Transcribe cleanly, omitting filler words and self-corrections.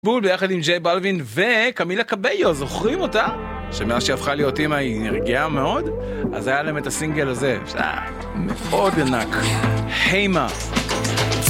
בול ביחד עם ג'יי בלווין וקמילה קביו, זוכרים אותה? שמאז שהפכה להיות אימא היא נרגעה מאוד, אז היה להם את הסינגל הזה, מאוד ענק, הימה.